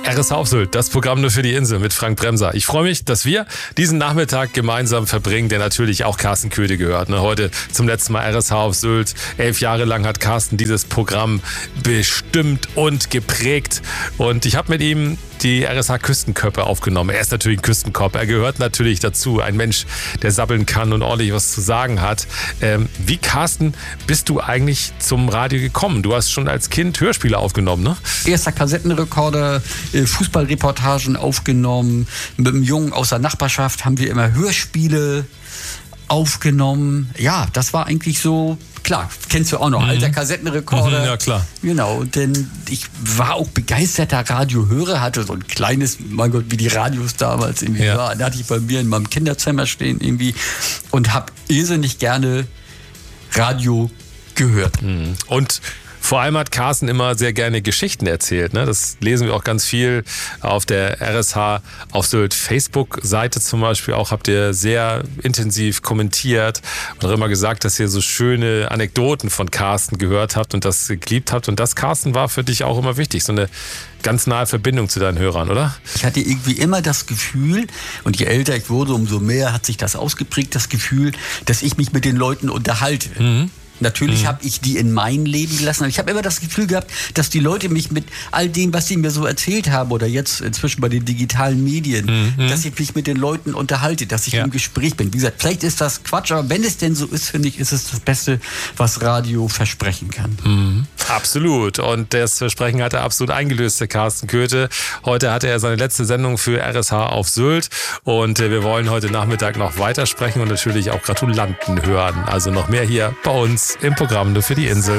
RSH auf Sylt, das Programm nur für die Insel mit Frank Bremser. Ich freue mich, dass wir diesen Nachmittag gemeinsam verbringen, der natürlich auch Carsten Köthe gehört. Heute zum letzten Mal RSH auf Sylt. 11 Jahre lang hat Carsten dieses Programm bestimmt und geprägt. Und ich habe mit ihm die RSH Küstenköppe aufgenommen. Er ist natürlich ein Küstenkopf. Er gehört natürlich dazu. Ein Mensch, der sabbeln kann und ordentlich was zu sagen hat. Wie, Carsten, bist du eigentlich zum Radio gekommen? Du hast schon als Kind Hörspiele aufgenommen, ne? Erster Kassettenrekorder, Fußballreportagen aufgenommen. Mit einem Jungen aus der Nachbarschaft haben wir immer Hörspiele aufgenommen. Ja, das war eigentlich so, klar, kennst du auch noch, alter Kassettenrekorder. Ja, klar. Genau, denn ich war auch begeisterter Radiohörer, hatte so ein kleines, mein Gott, wie die Radios damals irgendwie waren. Da hatte ich bei mir in meinem Kinderzimmer stehen irgendwie und habe irrsinnig gerne Radio gehört. Und vor allem hat Carsten immer sehr gerne Geschichten erzählt. Ne? Das lesen wir auch ganz viel auf der RSH auf Sylt Facebook-Seite zum Beispiel auch. Habt ihr sehr intensiv kommentiert und auch immer gesagt, dass ihr so schöne Anekdoten von Carsten gehört habt und das geliebt habt. Und das, Carsten, war für dich auch immer wichtig. So eine ganz nahe Verbindung zu deinen Hörern, oder? Ich hatte irgendwie immer das Gefühl, und je älter ich wurde, umso mehr hat sich das ausgeprägt, das Gefühl, dass ich mich mit den Leuten unterhalte. Natürlich habe ich die in mein Leben gelassen, aber ich habe immer das Gefühl gehabt, dass die Leute mich mit all dem, was sie mir so erzählt haben oder jetzt inzwischen bei den digitalen Medien, dass ich mich mit den Leuten unterhalte, dass ich im Gespräch bin. Wie gesagt, vielleicht ist das Quatsch, aber wenn es denn so ist, finde ich, ist es das Beste, was Radio versprechen kann. Absolut. Und das Versprechen hat er absolut eingelöst, der Carsten Köthe. Heute hatte er seine letzte Sendung für RSH auf Sylt und wir wollen heute Nachmittag noch weitersprechen und natürlich auch Gratulanten hören. Also noch mehr hier bei uns im Programm nur für die Insel.